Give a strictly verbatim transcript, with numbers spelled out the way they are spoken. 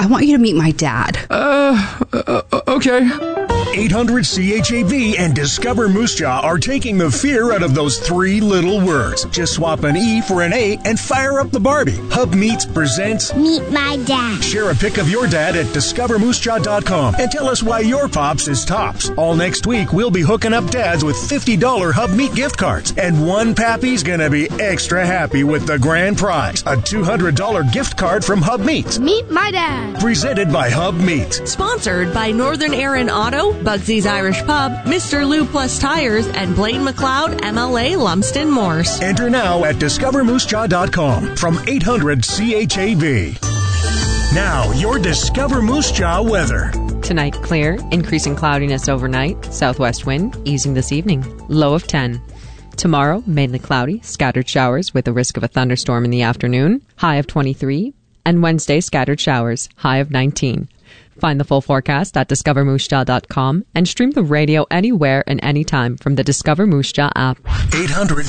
I want you to meet my dad. Uh, uh okay. eight hundred C H A V and Discover Moose Jaw are taking the fear out of those three little words. Just swap an E for an A and fire up the Barbie. Hub Meats presents Meet My Dad. Share a pic of your dad at discover moose jaw dot com and tell us why your pops is tops. All next week, we'll be hooking up dads with fifty dollars Hub Meat gift cards. And one pappy's gonna be extra happy with the grand prize, a two hundred dollars gift card from Hub Meats. Meet My Dad. Presented by Hub Meats. Sponsored by Northern Aaron Auto, Bugsy's Irish Pub, Mister Lou Plus Tires, and Blaine McLeod, M L A Lumsden Morse. Enter now at discover moose jaw dot com from eight hundred C H A V. Now, your Discover Moose Jaw weather. Tonight, clear, increasing cloudiness overnight, southwest wind easing this evening, low of ten. Tomorrow, mainly cloudy, scattered showers with a risk of a thunderstorm in the afternoon, high of twenty-three. And Wednesday, scattered showers, high of nineteen. Find the full forecast at discover moose jaw dot com and stream the radio anywhere and anytime from the Discover Moose Jaw app. eight hundred